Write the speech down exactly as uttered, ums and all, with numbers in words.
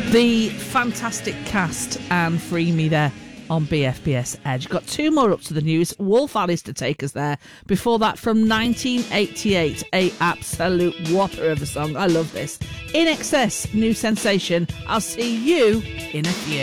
The fantastic Cast and Free Me there on B F B S Edge. Got two more up to the news. Wolf Alice to take us there. Before that, from nineteen eighty-eight, a absolute whopper of a song. I love this. In Excess, new sensation. I'll see you in a few.